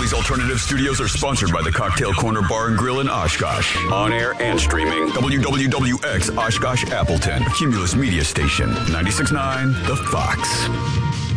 These alternative studios are sponsored by the Cocktail Corner Bar and Grill in Oshkosh. On air and streaming, WWWX Oshkosh Appleton, Cumulus Media Station, 96.9 The Fox.